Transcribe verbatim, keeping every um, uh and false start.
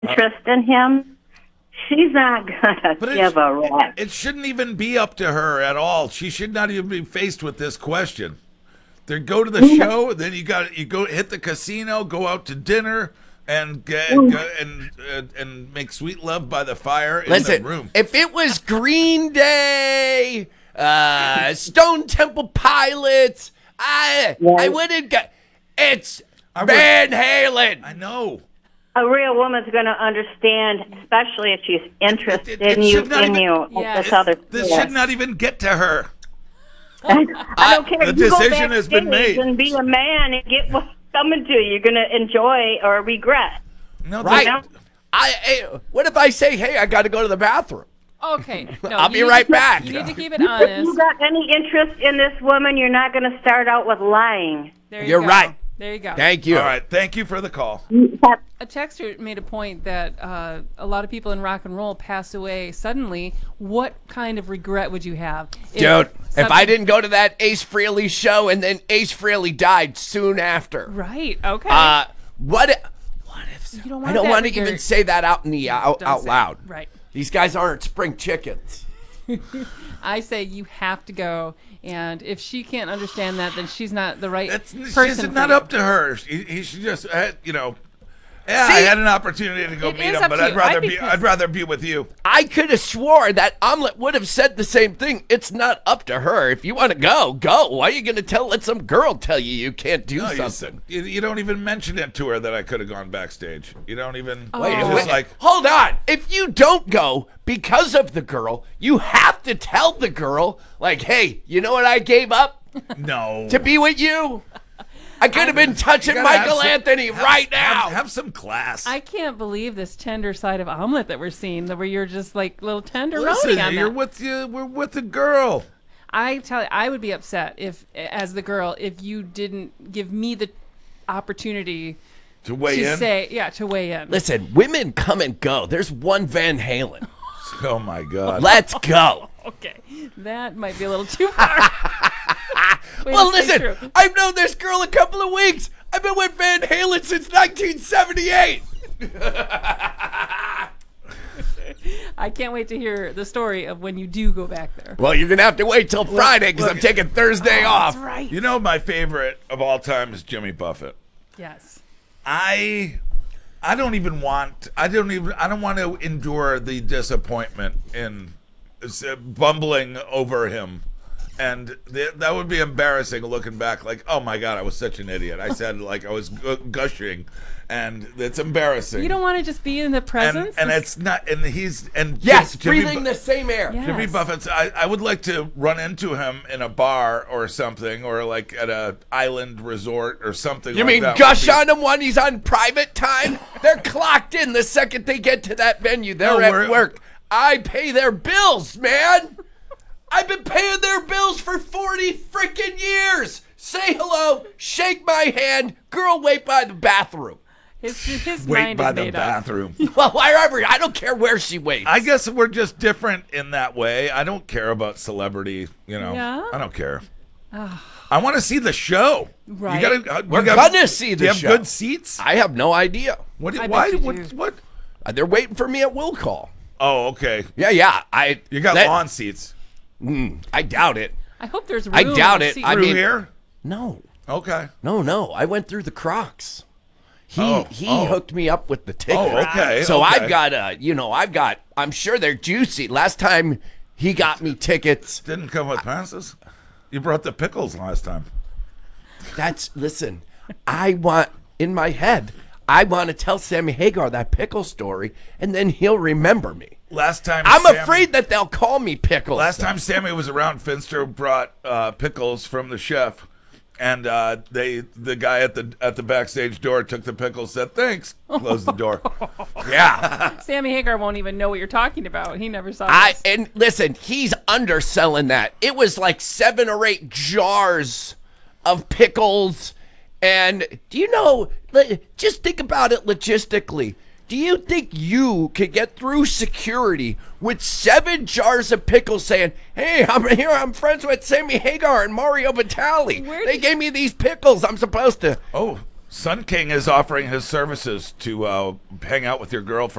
interest in him, she's not gonna But give it, a rap. it, it shouldn't even be up to her at all. She should not even be faced with this question. They go to the show, then you got you go hit the casino, go out to dinner, and get, and and, uh, and make sweet love by the fire in Listen, the room. if it was Green Day, uh, Stone Temple Pilots, I I wouldn't get. It's I would- Van Halen. I know. A real woman's gonna understand, especially if she's interested It- it- it in you, should not in even- you, Yes. this other. This yes. should not even get to her. I don't care. The You go decision has been backstage made. And be a man and get what's coming to you. You're gonna enjoy or regret. No, Right. this- I, I. What if I say, hey, I got to go to the bathroom? Okay. No, I'll be you right need to- back. You need to keep it If you honest. got any interest in this woman, you're not gonna start out with lying. There you You're go. right. There you go. Thank you. All right. Thank you for the call. A texter made a point that uh, a lot of people in rock and roll pass away suddenly. What kind of regret would you have? If Dude, if I something- didn't go to that Ace Frehley show and then Ace Frehley died soon after. Right. Okay. Uh, what? If, what if? You don't I want don't that want to regret. even say that out in the out, Don't out say it. loud. Right. These guys aren't spring chickens. I say you have to go, and if she can't understand that, then she's not the right That's person. it's for not you. up to her. He, he should just, uh, you know. Yeah, I See? had an opportunity to go It meet is him, up but to I'd you. rather I'd be be. pissed. I'd rather be with you. I could have swore that Omelet would have said the same thing. It's not up to her. If you want to go, go. Why are you going to tell? Let some girl tell you you can't do No, you, something. you, you don't even mention it to her that I could have gone backstage. You don't even. Wait, it's wait, just like hold on. If you don't go because of the girl, you have to tell the girl, like, hey, you know what I gave up no. to be with you? I could have been touching You gotta have Michael some- Anthony have- right now. Have, have some class. I can't believe this tender side of Omelet that we're seeing, that where you're just like little tender Listen, on you're that. with you. We're with the girl. I tell you, I would be upset if, as the girl, if you didn't give me the opportunity To weigh to in. say, yeah, to weigh in. Listen, women come and go. There's one Van Halen. Oh my God. Let's go. Okay, that might be a little too far. Wait, Well, let's stay listen, true. I've known this girl a couple of weeks. I've been with Van Halen since nineteen seventy-eight. I can't wait to hear the story of when you do go back there. Well, you're going to have to wait till Friday because I'm look- taking Thursday off. That's right. You know, my favorite of all time is Jimmy Buffett. Yes. I I don't even want I don't even I don't want to endure the disappointment in uh, bumbling over him. And th- that would be embarrassing looking back, like, oh my God, I was such an idiot. I said, like, I was gu- gushing, and it's embarrassing. You don't want to just be in the and, presence? and it's not, and he's, and Yes, Jimmy breathing Bu- the same air. Yeah. Jimmy Yes. Buffett's. I, I would like to run into him in a bar or something, or like at a island resort or something. You like mean that gush would be- on him when he's on private time? They're clocked in the second they get to that venue. They're No, at we're- work. I pay their bills, man. I've been paying their bills for forty freaking years. Say hello, shake my hand, girl wait by the bathroom. his his Wait mind by is the made up. bathroom. Well, wherever. I don't care where she waits. I guess we're just different in that way. I don't care about celebrity. You know, Yeah? I don't care. I want to see the show. Right. You gotta, uh, We're you gotta- gonna see Do the you have show. good seats? I have no idea. What? do- I bet Why? you What? do. What? Uh, They're waiting for me at will call. Oh, okay. Yeah, yeah. I You got that- lawn seats I doubt it. I hope there's room. I doubt in the it. seat. I through mean- here. No, Okay. no, no. I went through the Crocs. He Oh, he oh. hooked me up with the ticket. Oh, okay, So okay. I've got uh, you know, I've got. I'm sure they're juicy. Last time he got me tickets. Didn't come with passes. You brought the pickles last time. That's listen. I want in my head. I want to tell Sammy Hagar that pickle story, and then he'll remember me. Last time. I'm Sammy- afraid that they'll call me pickles. Last time Sammy was around, Finster brought uh, pickles from the chef, and uh, they the guy at the at the backstage door took the pickles, said thanks, closed the door. Yeah. Sammy Hagar won't even know what you're talking about. He never saw I this. and listen, he's underselling that. It was like seven or eight jars of pickles. And do you know, li- just think about it logistically. Do you think you could get through security with seven jars of pickles saying, hey, I'm here, I'm friends with Sammy Hagar and Mario Batali. Where They did- gave me these pickles. I'm supposed to. Oh, Sun King is offering his services to uh, hang out with your girl for